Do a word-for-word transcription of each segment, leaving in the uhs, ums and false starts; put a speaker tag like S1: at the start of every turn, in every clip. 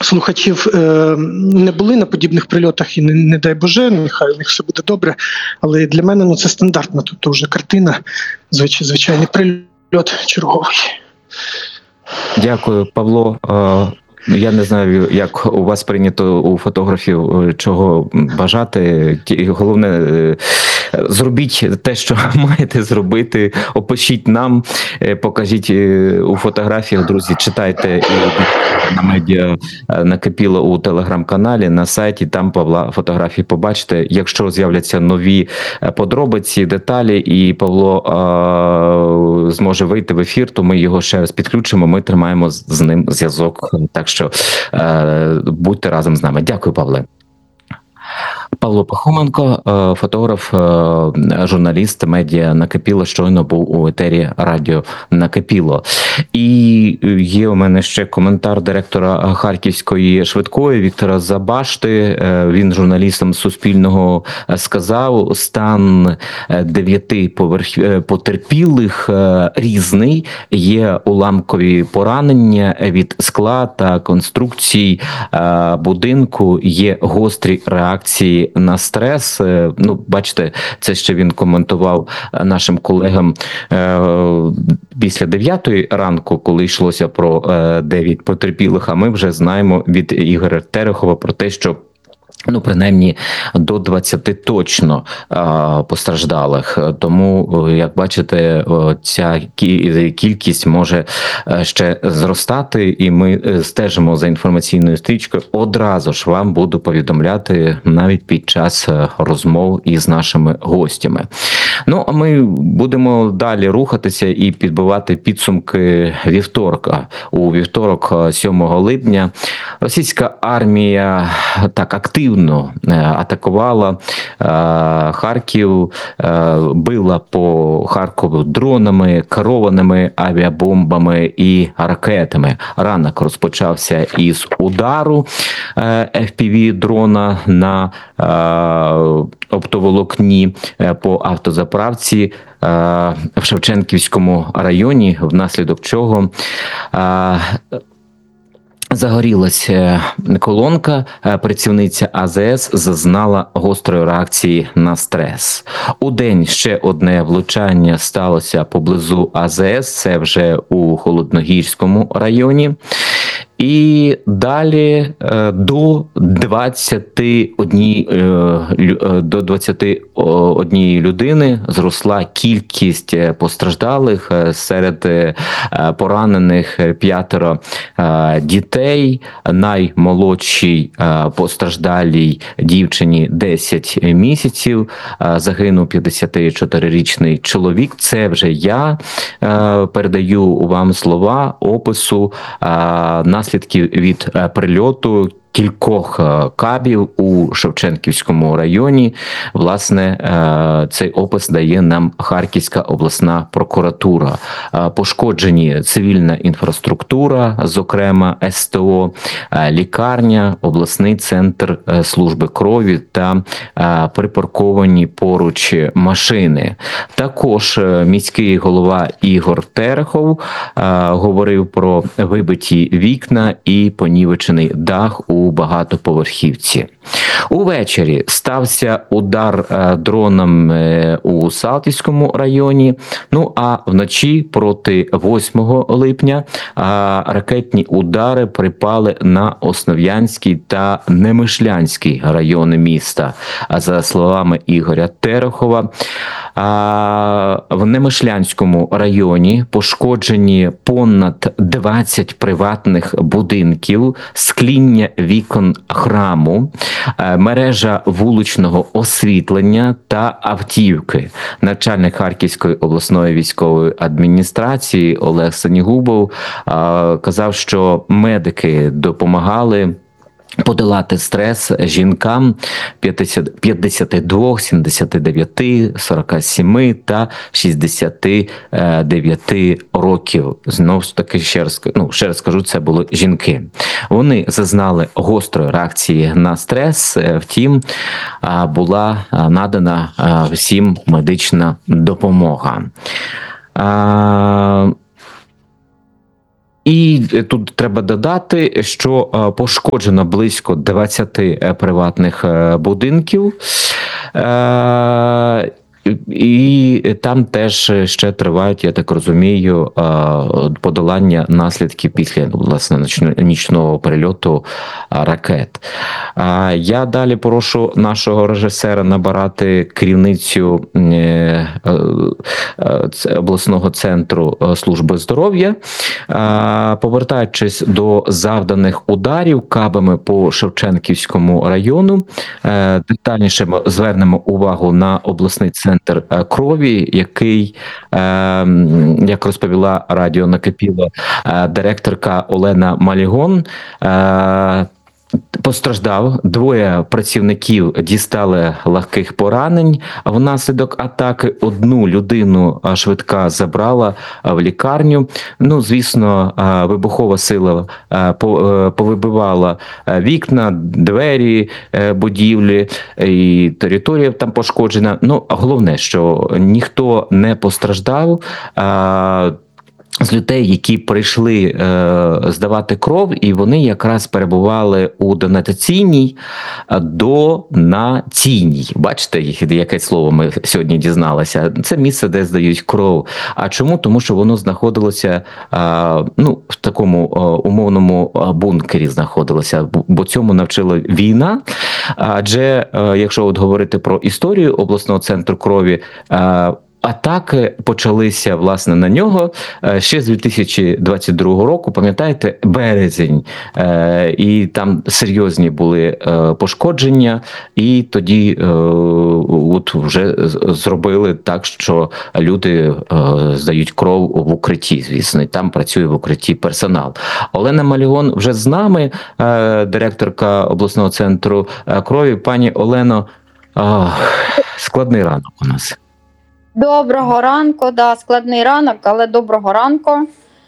S1: слухачів е, не були на подібних прильотах, і не, не дай Боже, нехай у них все буде добре. Але для мене ну, це стандартна тут вже картина, звич, звичайний прильот черговий.
S2: Дякую, Павло. Я не знаю, як у вас прийнято у фотографів, чого бажати. Головне, зробіть те, що маєте зробити, опишіть нам, покажіть у фотографіях, друзі, читайте і на медіа накипіло у телеграм-каналі, на сайті, там Павла фотографії побачите. Якщо з'являться нові подробиці, деталі, і Павло а, зможе вийти в ефір, то ми його ще раз підключимо, ми тримаємо з ним зв'язок. Так що е, будьте разом з нами. Дякую, Павле. Павло Пахоменко, фотограф, журналіст, медіа «Накипіло», щойно був у етері радіо «Накипіло». І є у мене ще коментар директора Харківської швидкої Віктора Забашти. Він журналістам Суспільного сказав, стан дев'яти потерпілих різний. Є уламкові поранення від скла та конструкцій будинку, є гострі реакції на стрес. Ну, бачите, це ще він коментував нашим колегам е, після дев'ятої ранку, коли йшлося про е, дев'ять потерпілих, а ми вже знаємо від Ігоря Терехова про те, що ну, принаймні, до двадцяти точно а, постраждалих. Тому, як бачите, ця кількість може ще зростати, і ми стежимо за інформаційною стрічкою. Одразу ж вам буду повідомляти навіть під час розмов із нашими гостями. Ну, а ми будемо далі рухатися і підбивати підсумки вівторка. У вівторок, сьомого липня, російська армія так активно атакувала Харків, била по Харкову дронами, керованими авіабомбами і ракетами. Ранок розпочався із удару еф пі ві-дрона на оптоволокні по автозаправці в Шевченківському районі, внаслідок чого загорілася колонка, працівниця а зе ес зазнала гострої реакції на стрес. Удень ще одне влучання сталося поблизу а зе ес, це вже у Холодногірському районі. І далі до двадцяти однієї, до двадцяти однієї людини зросла кількість постраждалих, серед поранених п'ятеро дітей, наймолодшій постраждалій дівчині десять місяців, загинув п'ятдесятичотирирічний чоловік. Це вже я передаю вам слова опису наслідків від прильоту кількох кабів у Шевченківському районі. Власне, цей опис дає нам Харківська обласна прокуратура. Пошкоджені цивільна інфраструктура, зокрема ес те о, лікарня, обласний центр служби крові та припарковані поруч машини. Також міський голова Ігор Терехов говорив про вибиті вікна і понівечений дах у багатоповерхівці. Увечері стався удар дроном у Салтівському районі, ну а вночі проти восьмого липня ракетні удари припали на Основ'янський та Немишлянський райони міста. А за словами Ігоря Терехова, в Немишлянському районі пошкоджені понад двадцять приватних будинків, скління вікон храму, мережа вуличного освітлення та автівки. Начальник Харківської обласної військової адміністрації Олег Сенігубов казав, що медики допомагали подолати стрес жінкам п'ятдесят два, сімдесят дев'ять, сорок сім та шістдесят дев'ять років. Знову ж таки, ще раз, ну, ще раз скажу, це були жінки. Вони зазнали гострої реакції на стрес, втім, була надана всім медична допомога. І тут треба додати, що пошкоджено близько двадцяти приватних будинків. І там теж ще тривають, я так розумію, подолання наслідків після, власне, нічного перельоту ракет. Я далі прошу нашого режисера набирати керівницю обласного центру служби здоров'я. Повертаючись до завданих ударів кабами по Шевченківському району, детальніше звернемо увагу на обласний центр Центр крові, який, як розповіла радіо Накипіло директорка Олена Малігон, постраждав. Двоє працівників дістали легких поранень. Внаслідок атаки одну людину швидка забрала в лікарню. Ну, звісно, вибухова сила повибивала вікна, двері будівлі, і територія там пошкоджена. Ну, головне, що ніхто не постраждав. З людей, які прийшли е, здавати кров, і вони якраз перебували у донаційній донаційній. Бачите, яке слово ми сьогодні дізналися? Це місце, де здають кров. А чому? Тому що воно знаходилося е, ну, в такому е, умовному бункері знаходилося, бо цьому навчила війна. Адже, е, якщо от говорити про історію обласного центру крові, е, атаки почалися, власне, на нього ще з дві тисячі двадцять другого року, пам'ятаєте, березень, і там серйозні були пошкодження, і тоді от вже зробили так, що люди здають кров в укритті, звісно, і там працює в укритті персонал. Олена Малігон вже з нами, директорка обласного центру крові. Пані Олено, складний ранок у нас.
S3: Доброго ранку, да, складний ранок, але доброго ранку. Е,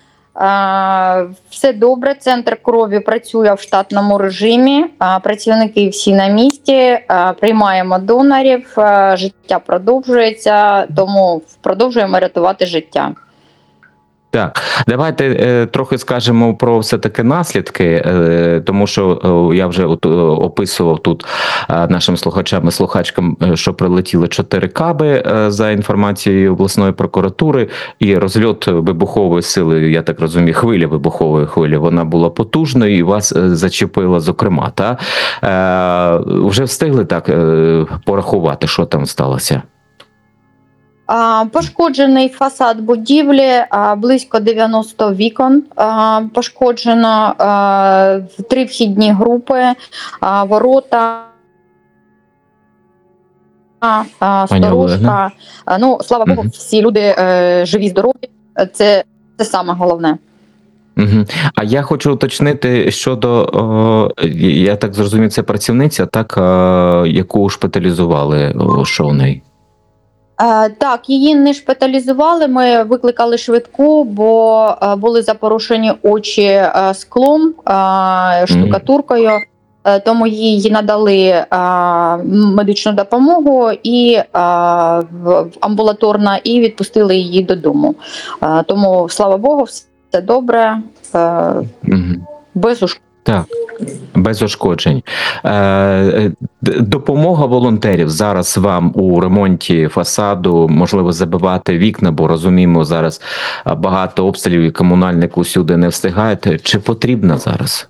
S3: все добре, центр крові працює в штатному режимі, е, працівники всі на місці, е, приймаємо донорів, е, життя продовжується, тому продовжуємо рятувати життя.
S2: Так, давайте е, трохи скажемо про все-таки наслідки, е, тому що е, я вже от, е, описував тут е, нашим слухачам і слухачкам, е, що прилетіли чотири каби е, за інформацією обласної прокуратури, і розльот вибухової сили, я так розумію, хвиля вибухової хвилі, вона була потужною і вас е, зачепила, зокрема. Та? Е, вже встигли так е, порахувати, що там сталося?
S3: Пошкоджений фасад будівлі, близько дев'яносто вікон пошкоджено, три вхідні групи, ворота, сторожка. Ну, слава Богу, всі люди живі, здорові, це, це саме головне.
S2: Угу. А я хочу уточнити щодо, о, я так зрозумів, це працівниця, так, о, яку шпиталізували, о, що в неї?
S3: Е, так, її не шпиталізували, ми викликали швидку, бо е, були запорошені очі е, склом, е, штукатуркою, е, тому їй надали е, медичну допомогу і е, амбулаторно, і відпустили її додому. Е, тому, слава Богу, все добре, е, угу. без ушкоджень.
S2: Так, без ушкоджень. Е, допомога волонтерів зараз вам у ремонті фасаду, можливо, забивати вікна, бо розуміємо, зараз багато обстрілів і комунальник усюди не встигаєте. Чи потрібна зараз?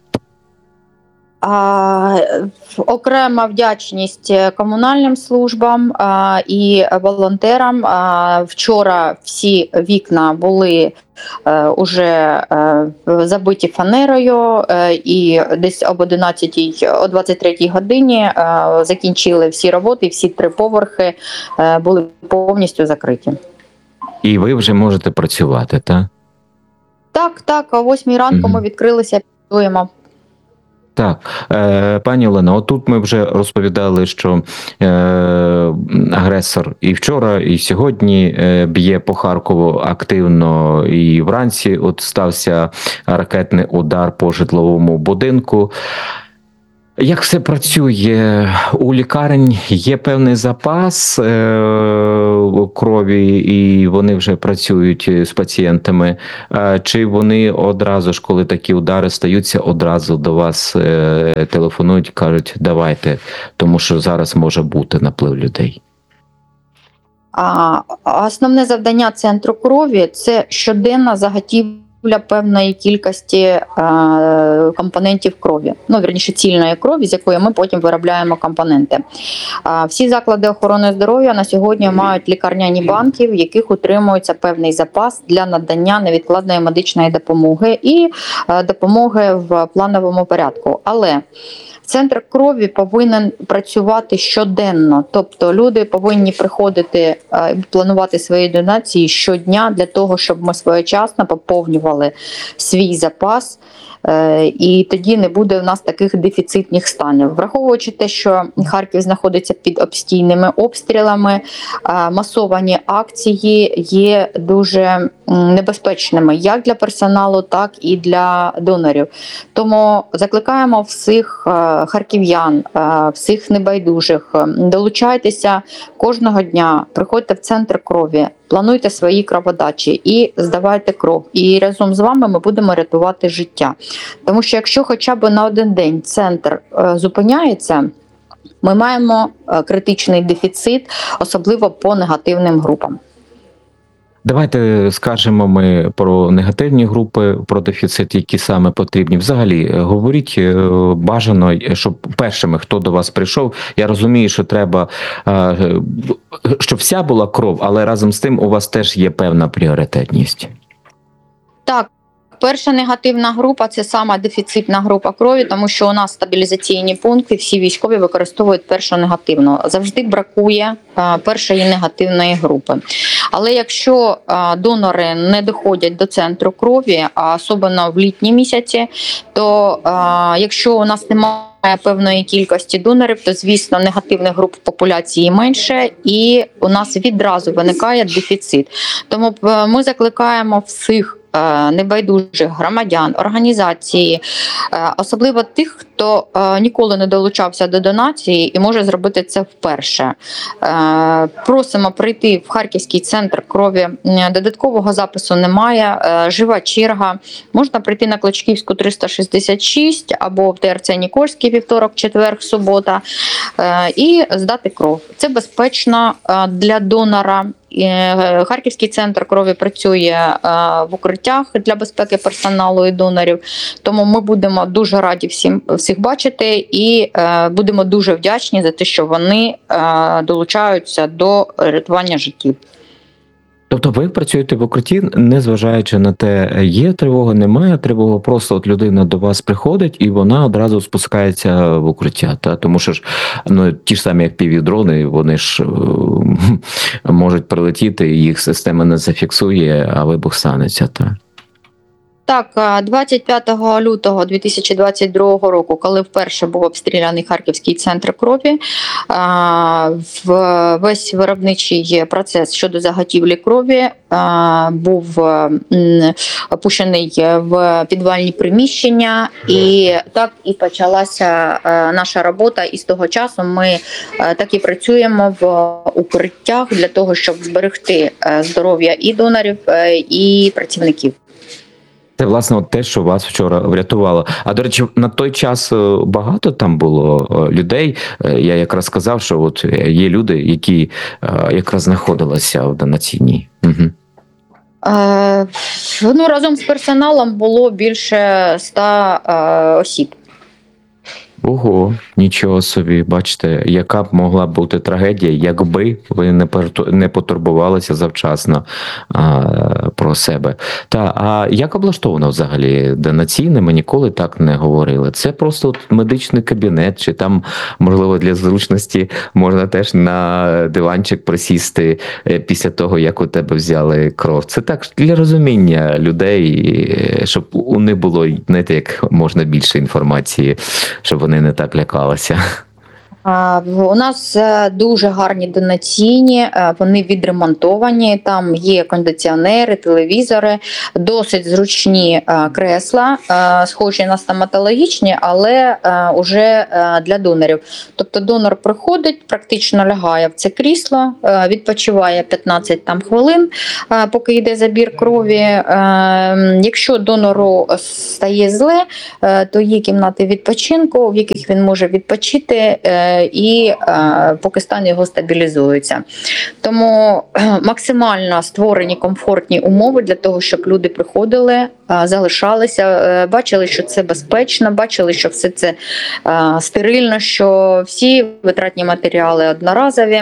S3: А, окрема вдячність комунальним службам а, і волонтерам. А, вчора всі вікна були а, уже а, забиті фанерою, а, і десь об одинадцятій, о двадцять третій годині а, закінчили всі роботи, всі три поверхи а, були повністю закриті. І
S2: ви вже можете працювати, так?
S3: Так, так, о восьмій ранку угу. ми відкрилися, працюємо.
S2: Так, е, пані Олено, отут ми вже розповідали, що е, агресор і вчора, і сьогодні е, б'є по Харкову активно, і вранці от стався ракетний удар по житловому будинку. Як все працює? У лікарень є певний запас, е, крові і вони вже працюють з пацієнтами? Чи вони одразу ж, коли такі удари стаються, одразу до вас телефонують, кажуть, давайте, тому що зараз може бути наплив людей?
S3: А основне завдання центру крові – це щоденна заготівля певної кількості е, компонентів крові, ну, вірніше, цільної крові, з якої ми потім виробляємо компоненти. А всі заклади охорони здоров'я на сьогодні мають лікарняні банки, в яких утримується певний запас для надання невідкладної медичної допомоги і е, допомоги в плановому порядку. Але центр крові повинен працювати щоденно, тобто люди повинні приходити і планувати свої донації щодня для того, щоб ми своєчасно поповнювали свій запас, і тоді не буде у нас таких дефіцитних станів. Враховуючи те, що Харків знаходиться під постійними обстрілами, масовані акції є дуже небезпечними як для персоналу, так і для донорів. Тому закликаємо всіх харків'ян, всіх небайдужих, долучайтеся кожного дня, приходьте в центр крові, плануйте свої кроводачі і здавайте кров. І разом з вами ми будемо рятувати життя. Тому що якщо хоча б на один день центр зупиняється, ми маємо критичний дефіцит, особливо по негативним групам.
S2: Давайте скажемо ми про негативні групи, про дефіцит, які саме потрібні. Взагалі, говоріть бажано, щоб першими, хто до вас прийшов, я розумію, що треба, щоб вся була кров, але разом з тим у вас теж є певна пріоритетність.
S3: Так. Перша негативна група – це сама дефіцитна група крові, тому що у нас стабілізаційні пункти, всі військові використовують першу негативну. Завжди бракує а, першої негативної групи. Але якщо а, донори не доходять до центру крові, а особливо в літні місяці, то а, якщо у нас немає певної кількості донорів, то, звісно, негативних груп в популяції менше і у нас відразу виникає дефіцит. Тому ми закликаємо всіх небайдужих громадян, організації, особливо тих, хто ніколи не долучався до донації і може зробити це вперше. Просимо прийти в Харківський центр крові. Додаткового запису немає, жива черга. Можна прийти на Клочківську триста шістдесят шість або в ТРЦ Нікольський вівторок, четвер, субота і здати кров. Це безпечно для донора. Харківський центр крові працює в укриттях для безпеки персоналу і донорів, тому ми будемо дуже раді всім, всіх бачити і будемо дуже вдячні за те, що вони долучаються до рятування життів.
S2: Тобто ви працюєте в укритті, незважаючи на те, є тривога, немає тривоги, просто от людина до вас приходить і вона одразу спускається в укриття. Та? Тому що ж, ну, ті ж самі як півдрони, вони ж е, можуть прилетіти, їх система не зафіксує, а вибух станеться. Та?
S3: Так, двадцять п'ятого лютого дві тисячі двадцять другого року, коли вперше був обстріляний Харківський центр крові, весь виробничий процес щодо заготівлі крові був опущений в підвальні приміщення, і так і почалася наша робота. І з того часу ми так і працюємо в укриттях для того, щоб зберегти здоров'я і донорів, і працівників.
S2: Це, власне, от те, що вас вчора врятувало. А, до речі, на той час багато там було людей. Я якраз сказав, що от є люди, які якраз знаходилися в донаційній. Угу.
S3: Е, ну, разом з персоналом було більше ста е, осіб.
S2: Ого, нічого собі, бачите, яка б могла бути трагедія, якби ви не не потурбувалися завчасно а, про себе. Та, а як облаштовано взагалі донаційне? Ми ніколи так не говорили. Це просто от медичний кабінет, чи там, можливо, для зручності можна теж на диванчик присісти після того, як у тебе взяли кров. Це так, для розуміння людей, щоб у них було, знаєте, як можна більше інформації, щоб вони не так лякалися.
S3: А, в- У нас е, дуже гарні донаційні, е, вони відремонтовані. Там є кондиціонери, телевізори, досить зручні е, кресла, е, схожі на стоматологічні, але е, уже е, для донорів. Тобто донор приходить, практично лягає в це крісло, е, відпочиває п'ятнадцять там хвилин, е, поки йде забір крові. Е, Якщо донору стає зле, е, то є кімнати відпочинку, в яких він може відпочити. е, І е, поки стан його стабілізується. Тому е, максимально створені комфортні умови для того, щоб люди приходили, е, залишалися, е, бачили, що це безпечно, бачили, що все це е, стерильно, що всі витратні матеріали одноразові.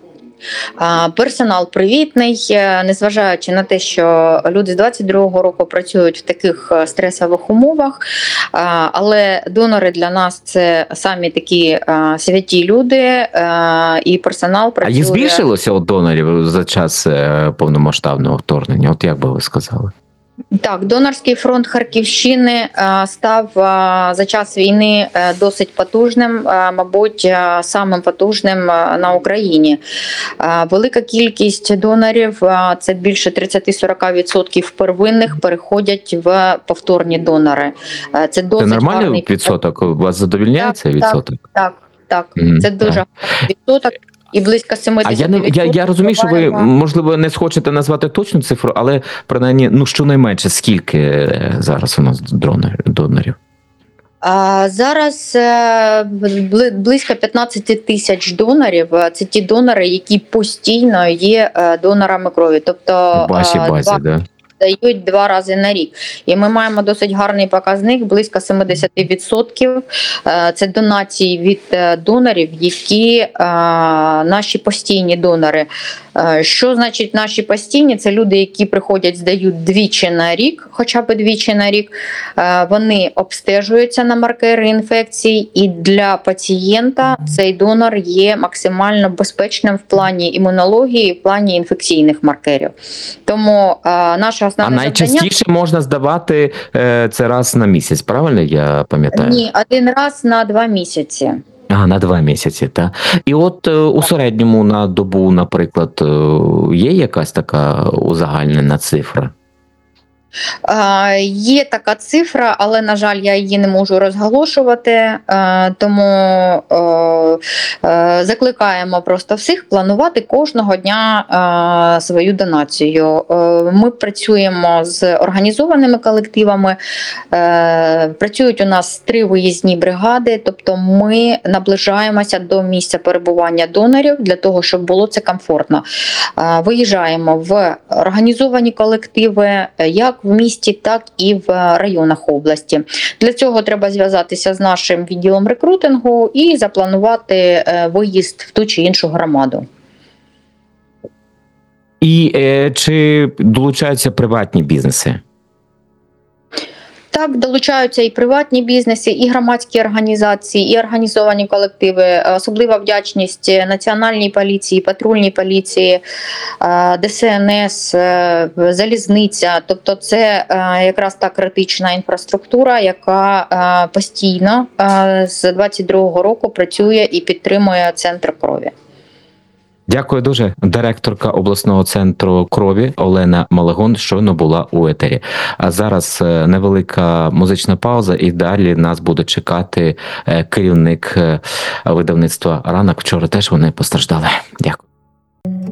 S3: А, Персонал привітний, е, незважаючи на те, що люди з двадцять другого року працюють в таких е, стресових умовах, а, але донори для нас це самі такі е, святі люди, е, і персонал
S2: А
S3: працює.
S2: їх збільшилося от донорів за час е, повномасштабного вторгнення? От як би ви сказали?
S3: Так, донорський фронт Харківщини е, став е, за час війни е, досить потужним, е, мабуть, е, самим потужним е, на Україні. Е, Велика кількість донорів, е, це більше тридцять-сорок відсотків первинних, переходять в повторні донори. Е, Це
S2: Це
S3: досить
S2: нормальний
S3: гарний
S2: відсоток? Вас задовільняє
S3: Так,
S2: цей
S3: так.
S2: відсоток?
S3: Так, так,
S2: Мгм,
S3: це дуже
S2: так.
S3: гарний відсоток. І близько сімдесят
S2: А я не я, я розумію, що ви можливо не схочете назвати точну цифру, але принаймні, ну щонайменше скільки е, зараз у нас дронер- донорів?
S3: А зараз е, бли- близько п'ятнадцять тисяч донорів. Це ті донори, які постійно є е, донорами крові. Тобто
S2: В вашій
S3: е,
S2: базі,
S3: два,
S2: да?
S3: дають два рази на рік. І ми маємо досить гарний показник, близько сімдесят відсотків. Е, Це донації від е, донорів, які е, наші постійні донори. Е, Що значить наші постійні? Це люди, які приходять, здають двічі на рік, хоча б двічі на рік. Е, Вони обстежуються на маркери інфекцій, і для пацієнта цей донор є максимально безпечним в плані імунології, в плані інфекційних маркерів. Тому е, наша
S2: А
S3: основне завдання...
S2: найчастіше можна здавати е, це раз на місяць, правильно я пам'ятаю?
S3: Ні, один раз на два місяці.
S2: А, на два місяці, так. І от е, у середньому на добу, наприклад, е, є якась така узагальнена цифра?
S3: Е, Є така цифра, але, на жаль, я її не можу розголошувати, е, тому е, е, закликаємо просто всіх планувати кожного дня е, свою донацію. Е, Ми працюємо з організованими колективами, е, працюють у нас три виїзні бригади, тобто ми наближаємося до місця перебування донорів для того, щоб було це комфортно. Е, Виїжджаємо в організовані колективи, е, як в місті, так і в районах області. Для цього треба зв'язатися з нашим відділом рекрутингу і запланувати е, виїзд в ту чи іншу громаду.
S2: І е, чи долучаються приватні бізнеси?
S3: Так, долучаються і приватні бізнеси, і громадські організації, і організовані колективи. Особлива вдячність Національній поліції, патрульній поліції, Де Се Ен Ес, залізниця. Тобто це якраз та критична інфраструктура, яка постійно з двадцять другого року працює і підтримує центр крові.
S2: Дякую дуже. Директорка обласного центру крові Олена Малегон щойно була у етері. А зараз невелика музична пауза, і далі нас буде чекати керівник видавництва «Ранок». Вчора теж вони постраждали. Дякую.